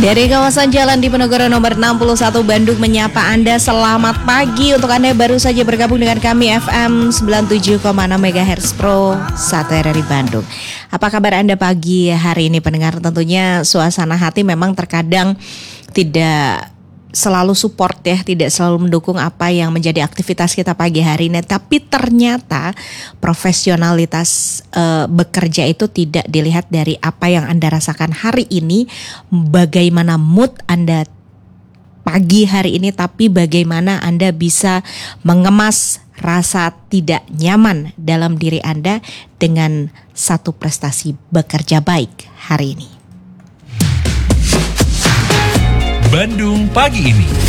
Dari kawasan Jalan Diponegoro nomor 61 Bandung menyapa Anda. Selamat pagi untuk Anda yang baru saja bergabung dengan kami FM 97,6 MHz Pro 1 RRI Bandung. Apa kabar Anda pagi hari ini pendengar? Tentunya suasana hati memang terkadang tidak selalu support ya, tidak selalu mendukung apa yang menjadi aktivitas kita pagi hari ini. Tapi ternyata profesionalitas bekerja itu tidak dilihat dari apa yang Anda rasakan hari ini, bagaimana mood Anda pagi hari ini, tapi bagaimana Anda bisa mengemas rasa tidak nyaman dalam diri Anda dengan satu prestasi bekerja baik hari ini. Bandung pagi ini.